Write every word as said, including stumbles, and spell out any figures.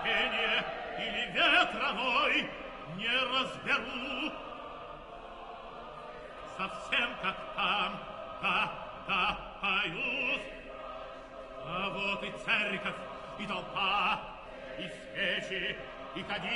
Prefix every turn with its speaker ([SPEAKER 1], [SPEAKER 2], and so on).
[SPEAKER 1] пение или ветровой, не разберу. Совсем как там, да, да, поют. А вот и церковь, и толпа, и свечи, и кадил.